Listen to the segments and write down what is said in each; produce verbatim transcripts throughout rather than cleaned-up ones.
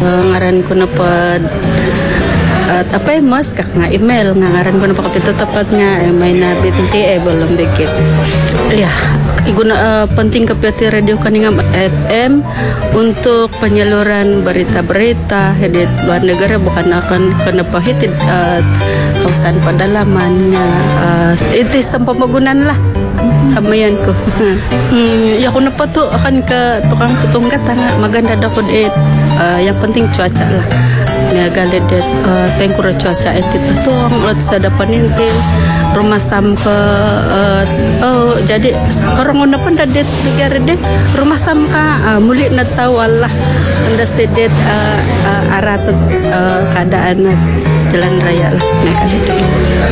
Uh, ngaran ko na pa at apay mas kak nga email nga ngaran ko na pa kapito tapat nga eh, may nabit ng T A belum dikit. Ya, iguna uh, penting kapiti radio kaninga F M untuk penyaluran berita-berita hedit luar negara bukan akan kena pahitid uh, kawasan pedalamannya uh, itu sampai pemagunan lah. Kamayan ko. hmm, ya ko na pa to akan ke tukang tutungkat nga maganda daw ko it. Uh, yang penting cuaca lah. Nga galit det uh, pengkura cuaca itu tutong at sa dapan intil rumah sam ke uh, oh jadi sekarang na pun dadet negara det rumah sam ka uh, muli na tahu Allah anda sedet uh, uh, arah uh, keadaan jalan raya lah. Nga galit det.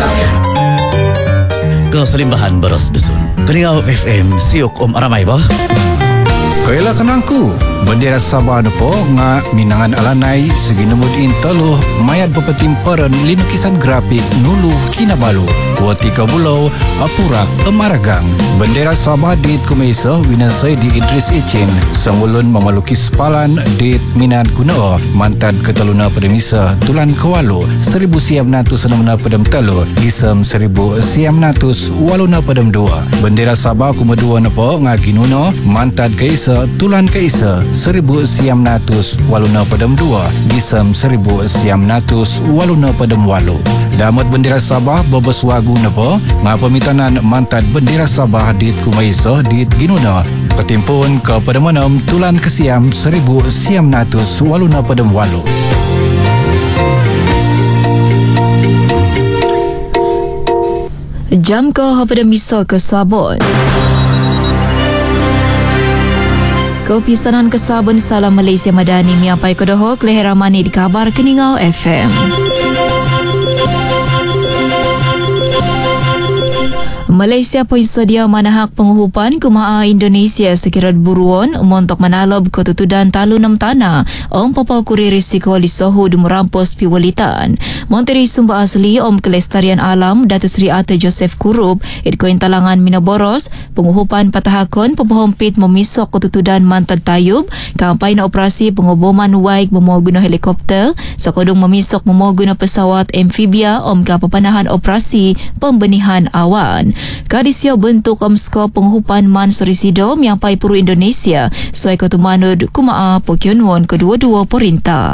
Kasalimbahan Baros Dusun Kaningaw F M Siok Om Aramay ba? Kaila kanangku bendera Sabah na po nga minangan alanay sige numod intalo mayad papatimparan linukisan grafik nulu kinabalu kuwati kabulaw apurak amaragang bendera Sabah dit kumesa winansay di Idris Icin sangulon mamalukis palan dit minan kuno mantad ketaluna pedemisa tulan kawalo seribu siam natus enam na pedem talo gisam seribu siam natus walu na pedem dua bendera Sabah kumadua na po nga ginuno mantad kaisa tulan kaisa seribu siam natus walu na pedem dua gisam seribu siam natus walu na pedem walu damat bendera Sabah babas wagu na po nga pamitanan mantad bendera Sabah dit kumaisa dit ginuna ketimpun ke pedemanam tulan kesiam seribu siam natus walu na pedem walu. Jam ko pada misa ke Sabon. Kepisanan ke Sabon Salam Malaysia Madani miapai kodohok leheramani di kabar Keningau F M. Malaysia poin sedia manahak penguhupan kumaa Indonesia sekiranya buruan montok manalob ketutudan talu enam tanah om papa kuri risiko lisohu dumurampos piwalitan. Menteri Sumber Asli Om Kelestarian Alam Datuk Seri Ate Joseph Kurup idkoin talangan Minaboros penguhupan patahakon pepohompit memisok ketutudan mantad tayub kampai na operasi pengoboman waik memoh guna helikopter sakodong memisok memoh guna pesawat amfibia om kapapanahan operasi pembenihan awan. Kadisio bentuk omsko penghupan man sorisido miampai puru Indonesia soai ketumanud kumaa Pokionwon kedua-dua perintah.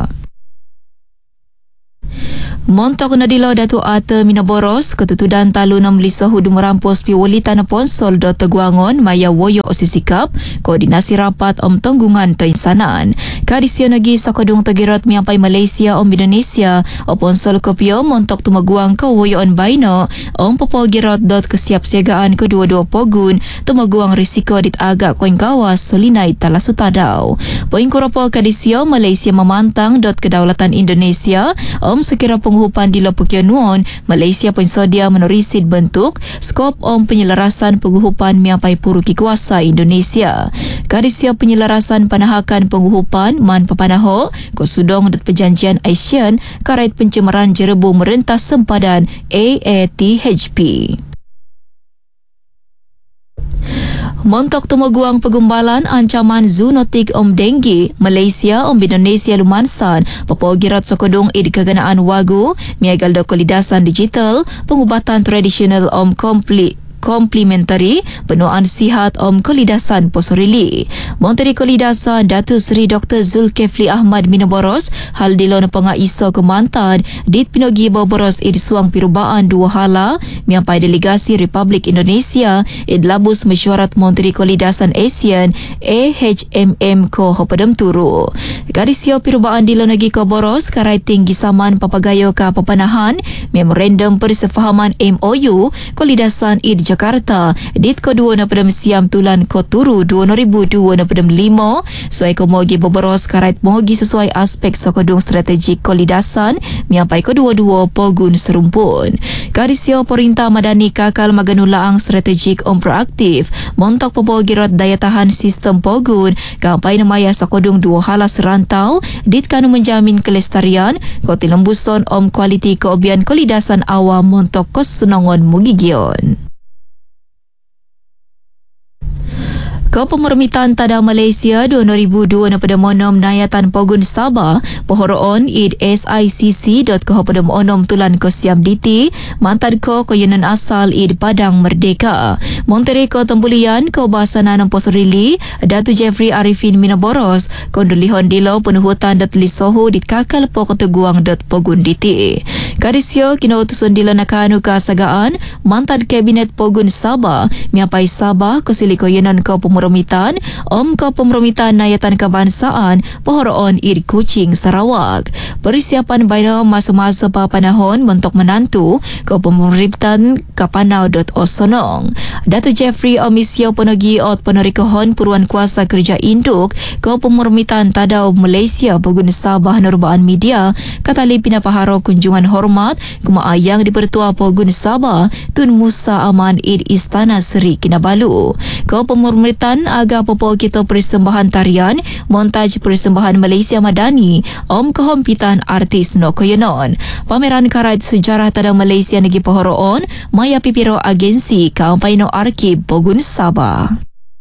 Montok nadilo Datuk Ate Minaboros ketutudan talu enam lisohu dumerampos piwalitan ponsol do Teguangon maya woyo osisikap koordinasi rapat om tanggungan toinsanan kadisio nagi sakodong tegirat miampai Malaysia om Indonesia o ponsol kopio montok tumaguang ke woyo on baino om popo girat dot kesiapsiagaan kedua-dua pogun tumaguang risiko dit agak koin kawas solinai talasutadau poin kuropo kadisio Malaysia memantang dot kedaulatan Indonesia om sekira penguhupan di Pokionwon, Malaysia pun sedia menurisid bentuk skop om penyelarasan penguhupan miapai puru kikuasa Indonesia. Kadisia penyelarasan panahakan penguhupan man papanaho kosudong dat perjanjian ASEAN karait pencemaran jerebu merentas sempadan A A T H P. Montok tumaguang pagumbalan ancaman zoonotik om denggi Malaysia om Indonesia lumansan papogirat sokodong id kaganaan wagu miagal do kolidasan digital pengubatan tradisional om komplit komplementari penuaan sihat om kolidasan posorili. Menteri Kolidasan Datuk Seri Doktor Zulkifli Ahmad Minaboros hal dilon pengaiso kemantan dit pinogi boboros id suang pirubaan dua hala miampai delegasi Republik Indonesia id labus mesyuarat Menteri Kolidasan ASEAN A H M M ko hopadam turu. Kadisio pirubaan dilon lagi ko boros karai tinggi saman papagayo ka papanahan memorandum persefahaman M O U Kolidasan id Jakarta dit kedua na pada siam tulan koturu dua ribu dua na pada lima soai komogi boboros karait mogi sesuai aspek sokodung strategik kolidasan miampai kedua-dua pogun serumpun. Kadisio perintah madani kakal maganulaang strategik om proaktif montok pebogirat daya tahan sistem pogun kampai namaya sokodung dua hala serantau dit kanu menjamin kelestarian koti lembuson om kualiti keobian kolidasan awam montok kos senongon mugigion. Kau Pemermitan Tada Malaysia dua ribu dua pada monom Nayatan Pogun Sabah pohoroon id S I C C dot ko pada monom tulan ko siam D T mantan ko koyunan asal id Padang Merdeka Monterey ko tembulian ko bahasanan Posrili Datu Jeffrey Arifin Minaboros kondulihon dilo penuhutan dat lisohu di kakal po keteguang dot Pogun D T kadisyo kinautusun dilo nakanu kasagaan mantan kabinet Pogun Sabah miapai Sabah ko sili koyunan ko Pemermitan Om ko Pemermitan Nayatan Kebangsaan pohoroon id Kuching Sarawak persiapan baino masa-masa papanahon bentuk menantu ko Pemermitan Kapanau dot Osonong Datu Jeffrey Omisio Ponogi ot penerikohon Puruan Kuasa Kerja Induk ko Pemermitan Tadau Malaysia Pogun Sabah Nurbaan Media katali pinapaharo kunjungan hormat kumaayang di Pertua Pogun Sabah Tun Musa Aman id Istana Seri Kinabalu ko Pemermitan aga popo kita persembahan tarian montaj persembahan Malaysia Madani Om kehompitan artis no koyonon pameran karat sejarah tada Malaysia negi pohoroon maya pipiro agensi kampai no arkib Pogun Sabah.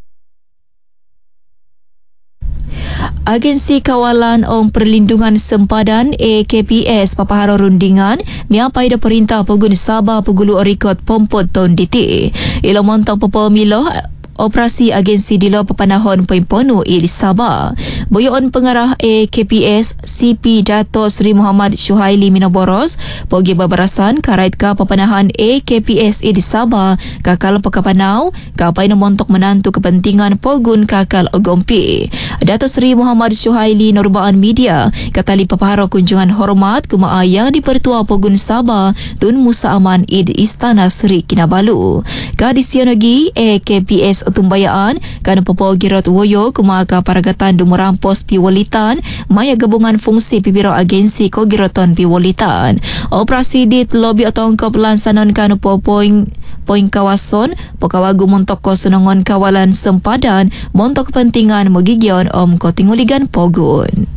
Agensi Kawalan Om Perlindungan Sempadan A K P S papaharo rundingan miapai da perintah Pogun Sabah pegulu orikot pompot ton D T ilo montong popomilo operasi agensi dilo pepanahon Poimponu id Sabah. Boyoon pengarah A K P S C P Dato Sri Muhammad Syuhaili Minaboros pogi babarasan karait ka pepanahan A K P S id Sabah kakal pekapanau kapai na montok menantu kepentingan Pogun kakal Ogompi. Dato Sri Muhammad Syuhaili Nurbaan Media katali papaharo kunjungan hormat kumaayang di Pertua Pogun Sabah Tun Musa Aman id Istana Seri Kinabalu. Kadisyonogi A K P S Utumbayaan kan popo girot woyo kumaka paragatan dumurampos piwalitan maya gabungan fungsi pibiro agensi ko giroton piwalitan operasi dit lobby otongkop lansanon kan popoing poing kawason pokawagu montok ko senongon kawalan sempadan montok kepentingan mogigyon om ko tinguligan Pogun.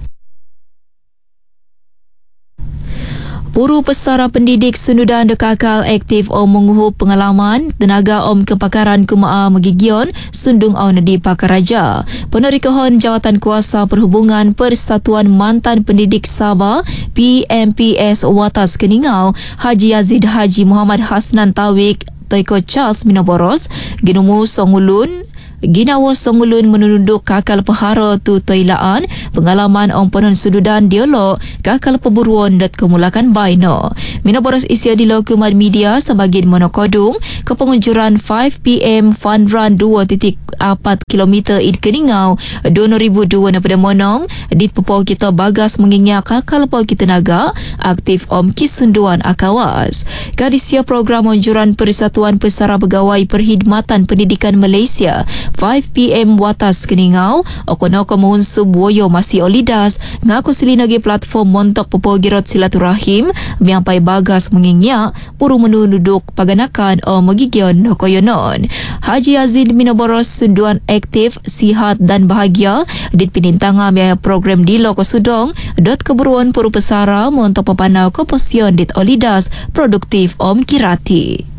Puru pesara pendidik sundudan dekakal aktif om menguhu pengalaman tenaga om kepakaran kumaa megigyon sundung au nedi pakaraja. Penerikohon Jawatan Kuasa Perhubungan Persatuan Mantan Pendidik Sabah P M P S Watas Keningau Haji Yazid Haji Muhammad Hasnan Tawik Toiko Charles Minaboros ginumu songulun Ginawa songulun menunduk kakal pahara tu toilaan pengalaman om penon sududan dialog kakal peburuan dat kemulakan baino. Minaboros isia di lokuman media sebagian monokodung ke pengunjuran lima P M Fun Run dua titik empat kilometer id Keningau dua ribu dua pada monong dit pepo kita bagas mengingat kakal po kita naga aktif om kisunduan akawas. Kadisia program anjuran Persatuan Pesara Pegawai Perkhidmatan Pendidikan Malaysia lima P M Watas Keningau okonoko mengunsub woyo masih olidas ngaku silinagi platform montok popo girot silaturahim miampai bagas menginyak puru menunduk paganakan o megigyon no koyonon. Haji Azid Minaboros sunduan aktif sihat dan bahagia dit pinintanga biaya program di loko sudong dot keburuan puru pesara montok pepanau koposion dit olidas produktif om kirati.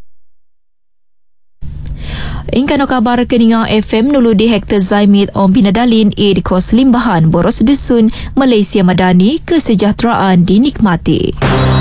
Ingkano kabar Keningau F M nulu di hektar Zaimit Om Binadalin id kos limbahan boros dusun Malaysia Madani kesejahteraan dinikmati.